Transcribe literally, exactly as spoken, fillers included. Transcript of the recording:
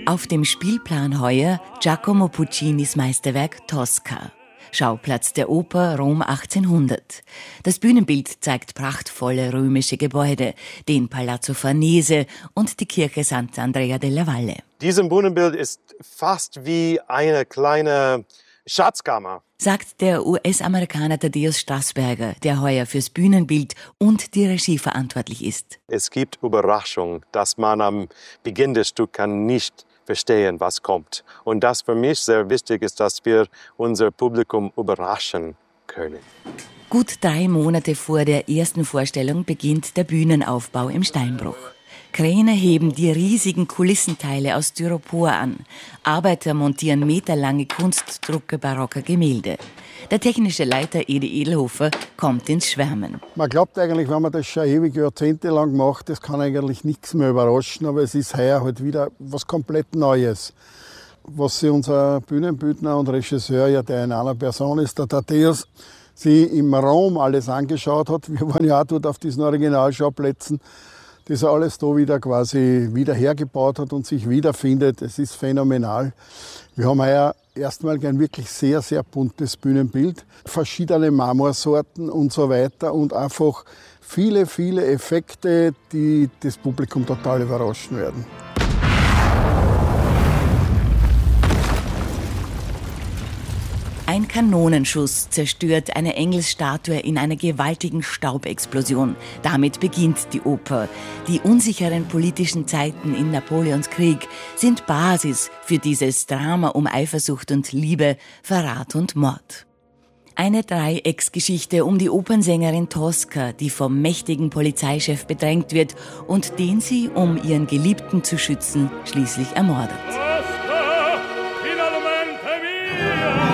Auf dem Spielplan heuer Giacomo Puccinis Meisterwerk Tosca. Schauplatz der Oper Rom achtzehnhundert. Das Bühnenbild zeigt prachtvolle römische Gebäude, den Palazzo Farnese und die Kirche Sant'Andrea della Valle. Dieses Bühnenbild ist fast wie eine kleine Schatzkammer, sagt der U S-Amerikaner Thaddeus Strassberger, der heuer fürs Bühnenbild und die Regie verantwortlich ist. Es gibt Überraschungen, dass man am Beginn des Stücks kann nicht verstehen, was kommt. Und das für mich sehr wichtig ist, dass wir unser Publikum überraschen können. Gut drei Monate vor der ersten Vorstellung beginnt der Bühnenaufbau im Steinbruch. Kräne heben die riesigen Kulissenteile aus Styropor an. Arbeiter montieren meterlange Kunstdrucke barocker Gemälde. Der technische Leiter Edi Edelhofer kommt ins Schwärmen. Man glaubt eigentlich, wenn man das schon ewig jahrzehntelang macht, das kann eigentlich nichts mehr überraschen, aber es ist heuer halt wieder was komplett Neues. Was sich unser Bühnenbildner und Regisseur, ja, der in einer Person ist, der Thaddeus, sich im Raum alles angeschaut hat. Wir waren ja auch dort auf diesen Originalschauplätzen. Das er alles da wieder quasi wieder hergebaut hat und sich wiederfindet. Es ist phänomenal. Wir haben heuer erstmal ein wirklich sehr, sehr buntes Bühnenbild. Verschiedene Marmorsorten und so weiter und einfach viele, viele Effekte, die das Publikum total überraschen werden. Ein Kanonenschuss zerstört eine Engelsstatue in einer gewaltigen Staubexplosion. Damit beginnt die Oper. Die unsicheren politischen Zeiten in Napoleons Krieg sind Basis für dieses Drama um Eifersucht und Liebe, Verrat und Mord. Eine Dreiecksgeschichte um die Opernsängerin Tosca, die vom mächtigen Polizeichef bedrängt wird und den sie, um ihren Geliebten zu schützen, schließlich ermordet. Tosca, finalmente mia!